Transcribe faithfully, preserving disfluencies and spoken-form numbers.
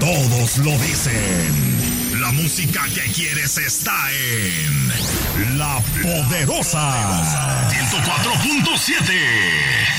Todos lo dicen. La música que quieres está en La Poderosa. ciento cuatro punto siete.